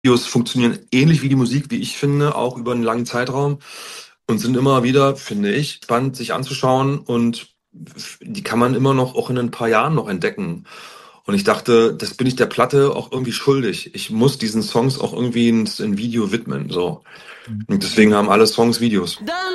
Videos funktionieren ähnlich wie die Musik, wie ich finde, auch über einen langen Zeitraum und sind immer wieder, finde ich, spannend sich anzuschauen und die kann man immer noch auch in ein paar Jahren noch entdecken. Und ich dachte, das bin ich der Platte auch irgendwie schuldig. Ich muss diesen Songs auch irgendwie ein Video widmen, so. Und deswegen haben alle Songs Videos.